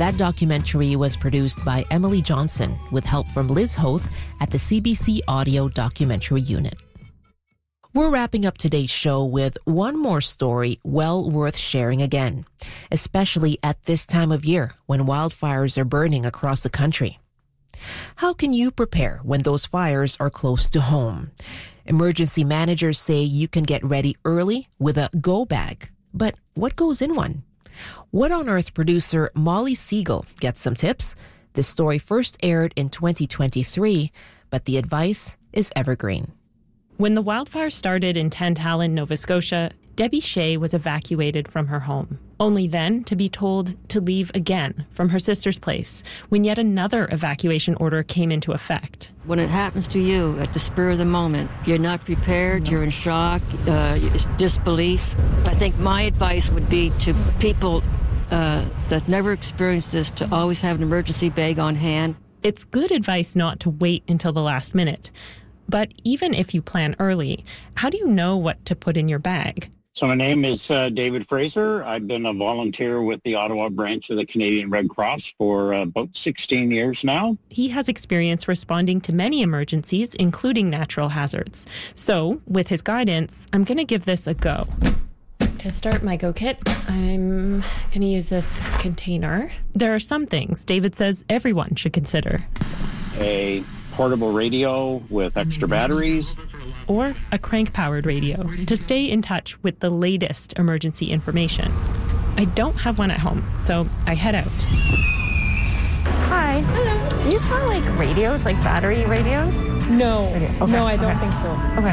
That documentary was produced by Emily Johnson with help from Liz Hoth at the CBC Audio Documentary Unit. We're wrapping up today's show with one more story well worth sharing again, especially at this time of year when wildfires are burning across the country. How can you prepare when those fires are close to home? Emergency managers say you can get ready early with a go bag. But what goes in one? What on Earth producer Molly Siegel gets some tips. This story first aired in 2023, but the advice is evergreen. When the wildfire started in Tantallon, Nova Scotia, Debbie Shea was evacuated from her home, only then to be told to leave again from her sister's place when yet another evacuation order came into effect. When it happens to you at the spur of the moment, you're not prepared, you're in shock, it's disbelief. I think my advice would be to people that never experienced this to always have an emergency bag on hand. It's good advice not to wait until the last minute. But even if you plan early, how do you know what to put in your bag? So my name is David Fraser. I've been a volunteer with the Ottawa branch of the Canadian Red Cross for about 16 years now. He has experience responding to many emergencies, including natural hazards. So with his guidance, I'm going to give this a go. To start my Go Kit, I'm going to use this container. There are some things David says everyone should consider. A portable radio with extra batteries. Or a crank-powered radio to stay in touch with the latest emergency information. I don't have one at home, so I head out. Hi. Hello. Do you sell like radios, like battery radios? No. Okay. No, I don't think so.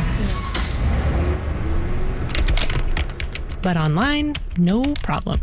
Okay. But online, no problem.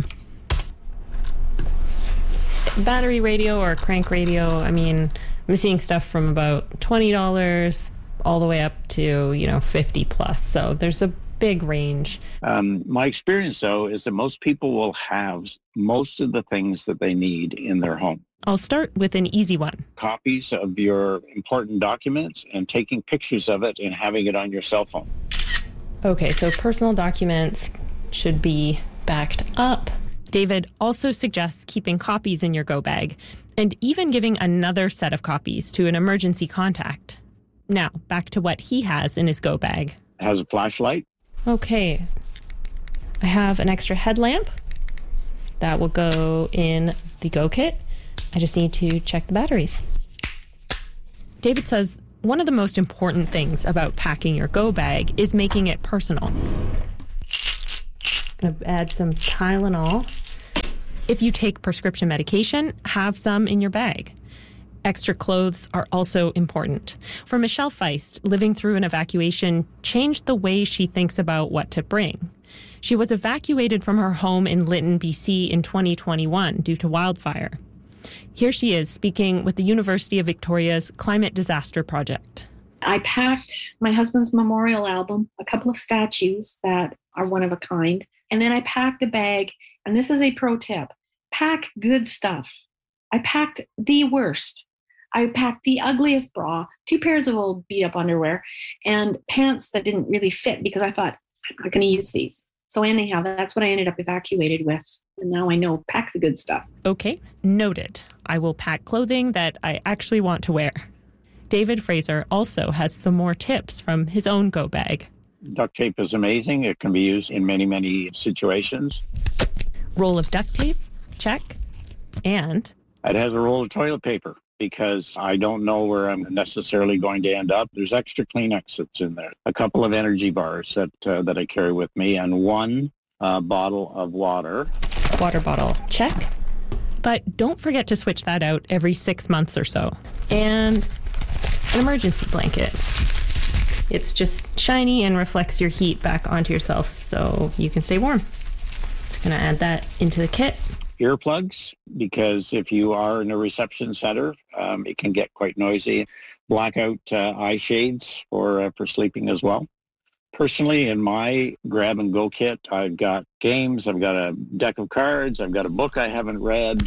Battery radio or crank radio, I mean, I'm seeing stuff from about $20 all the way up to, 50 plus. So there's a big range. My experience, though, is that most people will have most of the things that they need in their home. I'll start with an easy one. Copies of your important documents and taking pictures of it and having it on your cell phone. Okay, so personal documents should be backed up. David also suggests keeping copies in your go bag and even giving another set of copies to an emergency contact. Now, back to what he has in his go bag. It has a flashlight. Okay. I have an extra headlamp. That will go in the Go Kit. I just need to check the batteries. David says one of the most important things about packing your go bag is making it personal. I'm going to add some Tylenol. If you take prescription medication, have some in your bag. Extra clothes are also important. For Michelle Feist, living through an evacuation changed the way she thinks about what to bring. She was evacuated from her home in Lytton, BC in 2021 due to wildfire. Here she is speaking with the University of Victoria's Climate Disaster Project. I packed my husband's memorial album, a couple of statues that are one of a kind, and then I packed a bag, and this is a pro tip, pack good stuff. I packed the worst. I packed the ugliest bra, 2 pairs of old beat-up underwear, and pants that didn't really fit because I thought, I'm not going to use these. So anyhow, that's what I ended up evacuated with. And now I know, pack the good stuff. Okay, noted. I will pack clothing that I actually want to wear. David Fraser also has some more tips from his own go bag. Duct tape is amazing. It can be used in many, many situations. Roll of duct tape, check. And it has a roll of toilet paper because I don't know where I'm necessarily going to end up. There's extra Kleenex that's in there. A couple of energy bars that I carry with me, and 1 bottle of water. Water bottle, check. But don't forget to switch that out every 6 months or so. And an emergency blanket. It's just shiny and reflects your heat back onto yourself so you can stay warm. Just going to add that into the kit. Earplugs, because if you are in a reception center, it can get quite noisy. Blackout eye shades for sleeping as well. Personally, in my grab-and-go kit, I've got games, I've got a deck of cards, I've got a book I haven't read.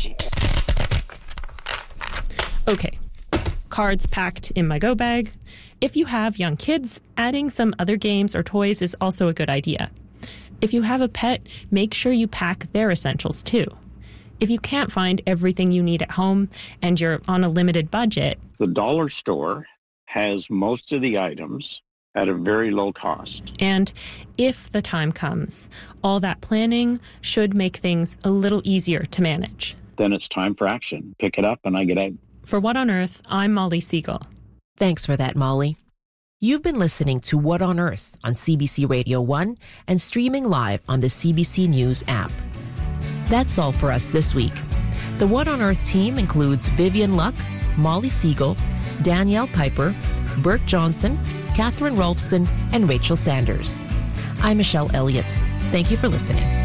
Okay, cards packed in my go bag. If you have young kids, adding some other games or toys is also a good idea. If you have a pet, make sure you pack their essentials too. If you can't find everything you need at home and you're on a limited budget, the dollar store has most of the items at a very low cost. And if the time comes, all that planning should make things a little easier to manage. Then it's time for action. Pick it up and I get out. For What on Earth, I'm Molly Siegel. Thanks for that, Molly. You've been listening to What on Earth on CBC Radio 1 and streaming live on the CBC News app. That's all for us this week. The What on Earth team includes Vivian Luck, Molly Siegel, Danielle Piper, Burke Johnson, Catherine Rolfson, and Rachel Sanders. I'm Michelle Elliott. Thank you for listening.